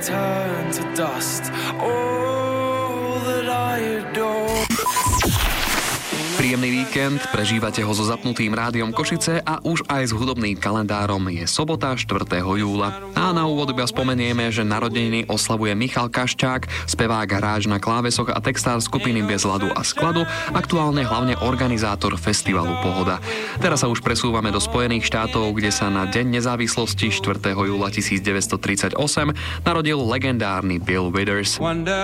turn to dust. All that I adore. Príjemný víkend, prežívate ho so zapnutým rádiom Košice a už aj s hudobným kalendárom. Je sobota 4. júla. A na úvod iba spomenieme, že narodeniny oslavuje Michal Kaščák, spevák, hráč na klávesoch a textár skupiny Bez ľadu a skladu, aktuálne hlavne organizátor festivalu Pohoda. Teraz sa už presúvame do Spojených štátov, kde sa na Deň nezávislosti 4. júla 1938 narodil legendárny Bill Withers.